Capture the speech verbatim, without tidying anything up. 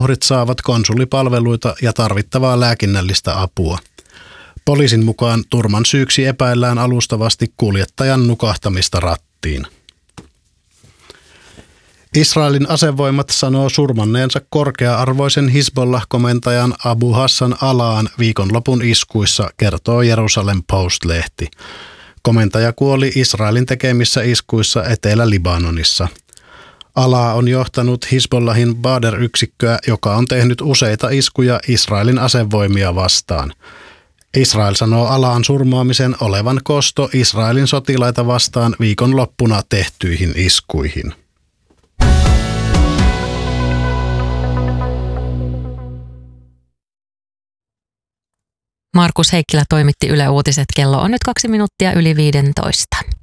Uhrit saavat konsulipalveluita ja tarvittavaa lääkinnällistä apua. Poliisin mukaan turman syyksi epäillään alustavasti kuljettajan nukahtamista rattiin. Israelin asevoimat sanoo surmanneensa korkea-arvoisen Hizbollah-komentajan Abu Hassan Alaan viikonlopun iskuissa, kertoo Jerusalem Post-lehti. Komentaja kuoli Israelin tekemissä iskuissa Etelä-Libanonissa. Alaa on johtanut Hizbollahin Badr-yksikköä, joka on tehnyt useita iskuja Israelin asevoimia vastaan. Israel sanoo Alaan surmaamisen olevan kosto Israelin sotilaita vastaan viikonloppuna tehtyihin iskuihin. Markus Heikkilä toimitti Yle Uutiset. Kello on nyt kaksi minuuttia yli viidentoista.